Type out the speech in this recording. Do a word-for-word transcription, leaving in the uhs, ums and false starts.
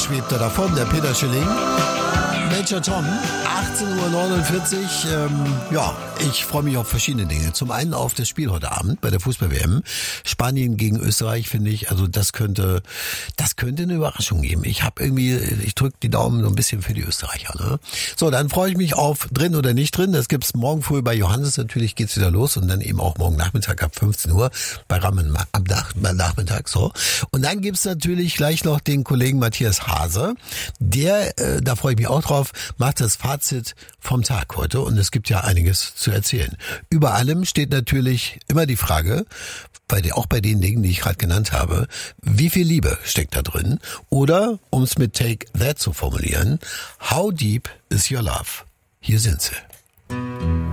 schwebt er davon, der Peter Schilling. Major Tom, achtzehn Uhr neunundvierzig. Ähm, ja, ich freue mich auf verschiedene Dinge. Zum einen auf das Spiel heute Abend bei der Fußball-W M. Spanien gegen Österreich, finde ich, also das könnte, das könnte eine Überraschung geben. Ich habe irgendwie, ich drücke die Daumen so ein bisschen für die Österreicher. Ne? So, dann freue ich mich auf drin oder nicht drin. Das gibt's morgen früh bei Johannes. Natürlich geht's wieder los und dann eben auch morgen Nachmittag ab fünfzehn Uhr bei Rahmen am Nachmittag. So. Und dann gibt's natürlich gleich noch den Kollegen Matthias Hase. Der, äh, da freue ich mich auch drauf, macht das Fazit vom Tag heute und es gibt ja einiges zu erzählen. Über allem steht natürlich immer die Frage, bei der, auch bei den Dingen, die ich gerade genannt habe, wie viel Liebe steckt da drin? Oder, um es mit Take That zu formulieren, how deep is your love? Hier sind sie.